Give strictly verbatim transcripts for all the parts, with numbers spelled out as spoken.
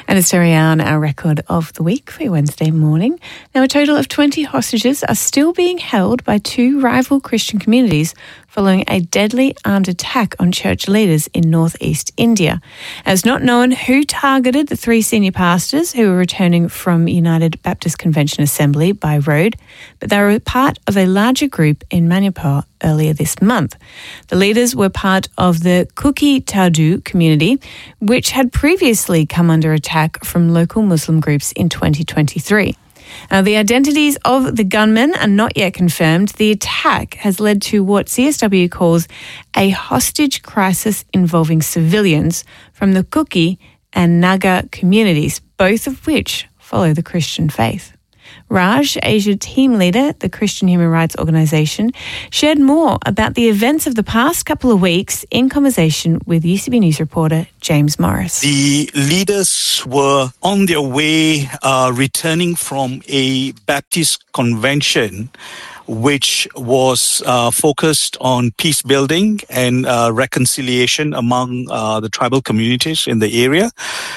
And it's Ariane, our record of the week for your Wednesday morning. Now, a total of twenty hostages are still being held by two rival Christian communities following a deadly armed attack on church leaders in northeast India. It's not known who targeted the three senior pastors who were returning from United Baptist Convention Assembly by road, but they were part of a larger group in Manipur earlier this month. The leaders were part of the Kuki Tadu community, which had previously come under attack from local Muslim groups in twenty twenty-three. Now, the identities of the gunmen are not yet confirmed. The attack has led to what C S W calls a hostage crisis involving civilians from the Kuki and Naga communities, both of which follow the Christian faith. Raj, Asia team leader at the Christian Human Rights Organisation, shared more about the events of the past couple of weeks in conversation with U C B News reporter James Morris. The leaders were on their way uh, returning from a Baptist convention which was uh, focused on peace building and uh, reconciliation among uh, the tribal communities in the area.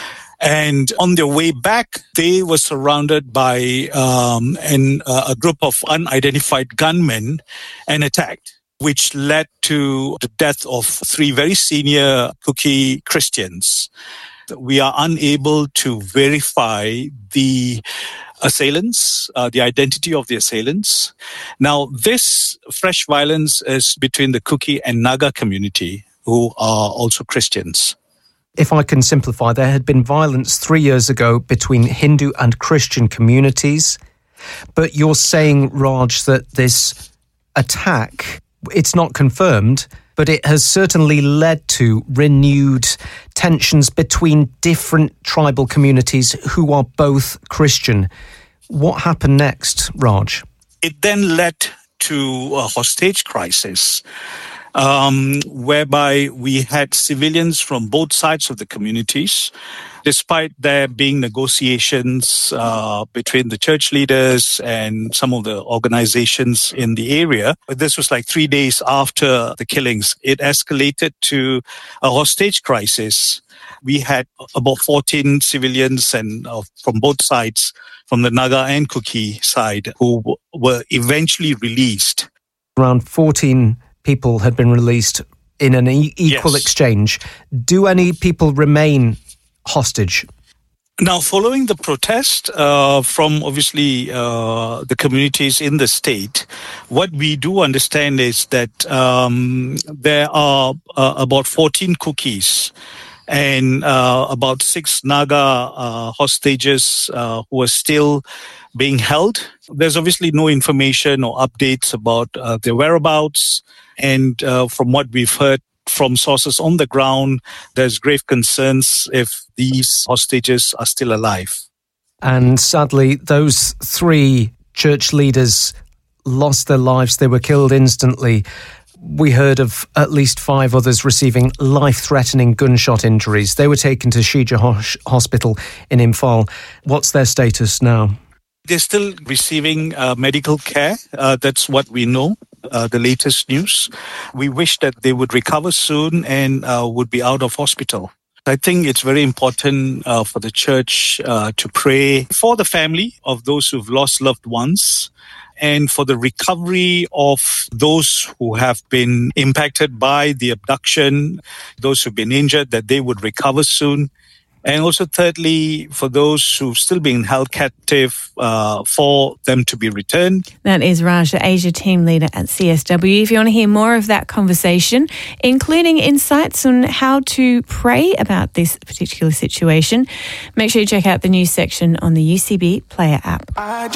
And on their way back, they were surrounded by um, an, uh, a group of unidentified gunmen and attacked, which led to the death of three very senior Kuki Christians. We are unable to verify the assailants, uh, the identity of the assailants. Now, this fresh violence is between the Kuki and Naga community, who are also Christians. If I can simplify, there had been violence three years ago between Hindu and Christian communities. But you're saying, Raj, that this attack, it's not confirmed, but it has certainly led to renewed tensions between different tribal communities who are both Christian. What happened next, Raj? It then led to a hostage crisis. Um, whereby we had civilians from both sides of the communities, despite there being negotiations uh, between the church leaders and some of the organizations in the area. But this was like three days after the killings. It escalated to a hostage crisis. We had about fourteen civilians and uh, from both sides, from the Naga and Kuki side, who w- were eventually released. Around fourteen people had been released in an e- equal yes. exchange. Do any people remain hostage? Now, following the protest uh, from obviously uh, the communities in the state, what we do understand is that um, there are uh, about fourteen Kukis and uh, about six Naga uh, hostages uh, who are still being held. There's obviously no information or updates about uh, their whereabouts. And uh, from what we've heard from sources on the ground, there's grave concerns if these hostages are still alive. And sadly, those three church leaders lost their lives. They were killed instantly. We heard of at least five others receiving life-threatening gunshot injuries. They were taken to Shija Hospital in Imphal. What's their status now? They're still receiving uh, medical care. Uh, that's what we know, uh, the latest news. We wish that they would recover soon and uh, would be out of hospital. I think it's very important uh, for the church uh, to pray for the family of those who've lost loved ones and for the recovery of those who have been impacted by the abduction, those who've been injured, that they would recover soon. And also, thirdly, for those who've still been held captive, uh, for them to be returned. That is Raj, the Asia team leader at C S W. If you want to hear more of that conversation, including insights on how to pray about this particular situation, make sure you check out the news section on the U C B Player app.